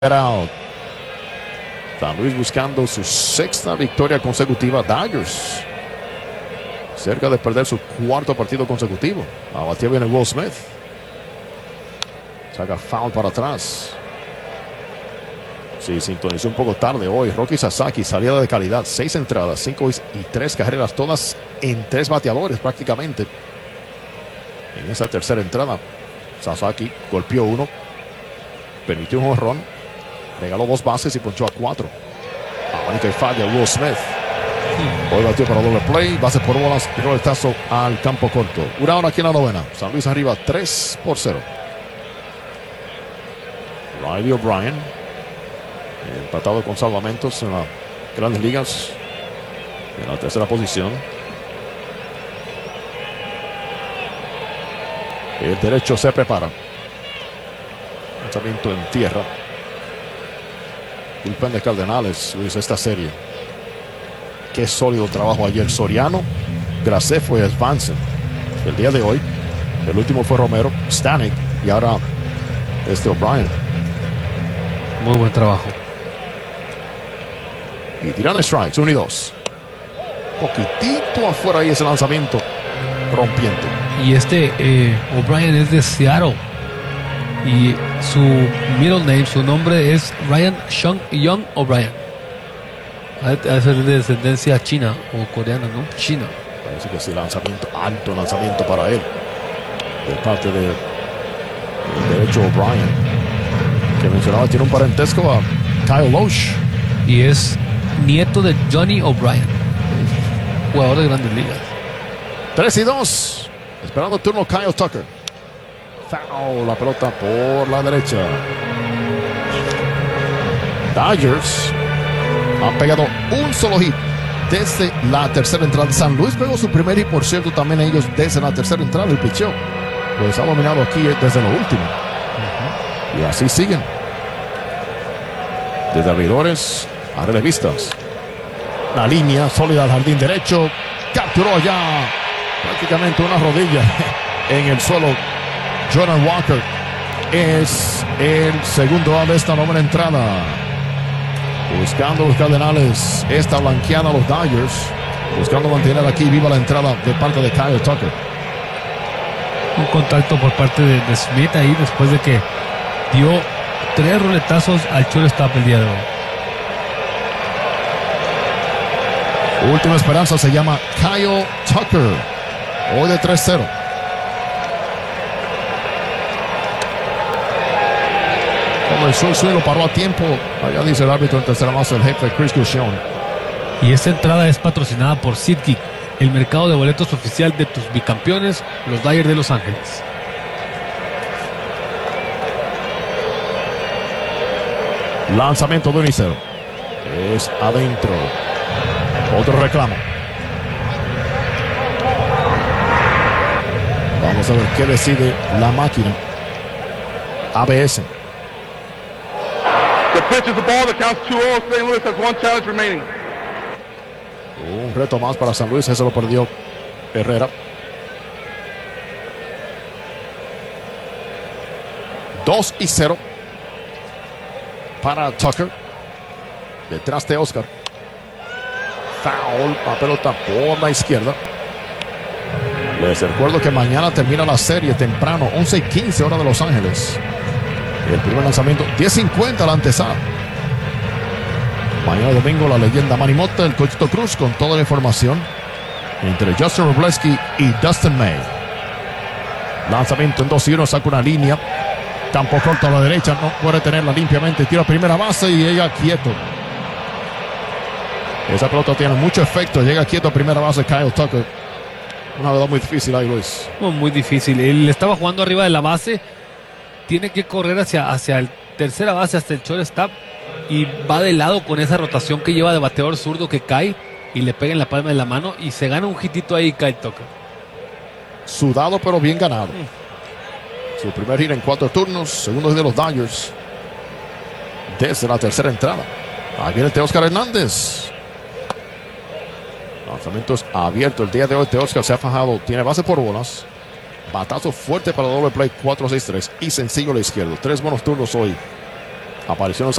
Out. San Luis buscando su sexta victoria consecutiva. Dodgers cerca de perder su cuarto partido consecutivo. A batir viene Will Smith. Saca foul para atrás. Sí, sintonizó un poco tarde hoy. Roki Sasaki, salida de calidad. 6 entradas, 5 y 3 carreras, todas en 3 bateadores prácticamente. En esa tercera entrada, Sasaki golpeó uno, permitió un jonrón, regaló 2 bases y ponchó a 4. Abanica y falla Will Smith. Hoy batió para doble play, base por bolas, roletazo al campo corto. Una hora aquí en la novena. San Luis arriba 3-0. Riley O'Brien, empatado con salvamentos en las grandes ligas, en la tercera posición. El derecho se prepara. Lanzamiento en tierra. Bullpen de Cardenales, Luis, esta serie. Qué sólido trabajo ayer. Soriano, Graceffo y Svanson. El día de hoy, el último fue Romero, Stanek y ahora O'Brien. Muy buen trabajo. Y tiran strikes, 1 y 2. Poquitito afuera ahí ese lanzamiento rompiendo. Y O'Brien es de Seattle. Y su middle name, su nombre es Ryan Young O'Brien. Ha de ser de descendencia china o coreana, ¿no? China. Parece que sí, lanzamiento, alto lanzamiento para él. De parte del derecho O'Brien, que mencionaba, tiene un parentesco a Kyle Loesch. Y es nieto de Johnny O'Brien, jugador de Grandes Ligas. 3 y 2. Esperando el turno Kyle Tucker. Foul, la pelota por la derecha. Dodgers han pegado un solo hit desde la tercera entrada. San Luis pegó su primer hit, por cierto, también ellos desde la tercera entrada. El picheo pues ha dominado aquí desde lo último. Y así siguen. Desde abridores a relevistas. La línea sólida al jardín derecho. Capturó ya prácticamente una rodilla en el suelo. Jordan Walker es el segundo out de esta novena entrada. Buscando los Cardenales esta blanqueada a los Dodgers. Buscando mantener aquí viva la entrada de parte de Kyle Tucker. Un contacto por parte de Smith ahí después de que dio 3 roletazos al shortstop el día de hoy. Última esperanza se llama Kyle Tucker. Hoy de 3-0. Comenzó el suelo, paró a tiempo. Allá dice el árbitro en tercera base, el jefe Chris Cushon. Y esta entrada es patrocinada por SeatGeek, el mercado de boletos oficial de tus bicampeones, los Dodgers de Los Ángeles. Lanzamiento de 1 y 0. Es adentro. Otro reclamo. Vamos a ver qué decide la máquina. ABS. The pitch is the ball that counts 2-0. St. Louis has 1 challenge remaining. Un reto más para San Luis. Eso lo perdió Herrera. 2 y 0 para Tucker. Detrás de Oscar. Foul, la pelota por la izquierda. Les recuerdo que mañana termina la serie temprano, 11:15 hora de Los Ángeles. El primer lanzamiento, 10:50 la antesala. Mañana domingo la leyenda Manny Mota, el Cochito Cruz, con toda la información entre Justin Wroblewski y Dustin May. Lanzamiento en 2 y 1, saca una línea. Campo corto a la derecha, no puede tenerla limpiamente. Tira a primera base y llega quieto. Esa pelota tiene mucho efecto. Llega quieto a primera base Kyle Tucker. Una verdad muy difícil ahí, Luis. Muy difícil. Él estaba jugando arriba de la base. Tiene que correr hacia el tercera base, hasta el shortstop. Y va de lado con esa rotación que lleva de bateador zurdo que cae y le pega en la palma de la mano. Y se gana un hitito ahí Kyle Tucker. Sudado pero bien ganado. Su primer hit en 4 turnos. Segundo hit de los Dodgers desde la tercera entrada. Ahí viene Teóscar Hernández. Lanzamientos abiertos el día de hoy. Teóscar se ha fajado. Tiene base por bolas. Batazo fuerte para doble play, 4-6-3 y sencillo a la izquierda. 3 buenos turnos hoy. Apareció en